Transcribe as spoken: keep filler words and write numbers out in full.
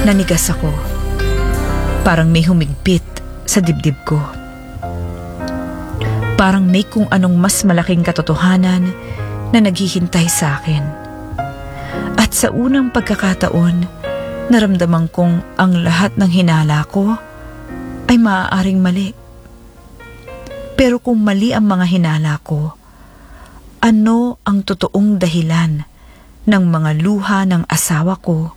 Nanigas ako. Parang may humigpit sa dibdib ko. Parang may kung anong mas malaking katotohanan na naghihintay sa akin. At sa unang pagkakataon, naramdaman kong ang lahat ng hinala ko ay maaaring mali. Pero kung mali ang mga hinala ko, ano ang totoong dahilan ng mga luha ng asawa ko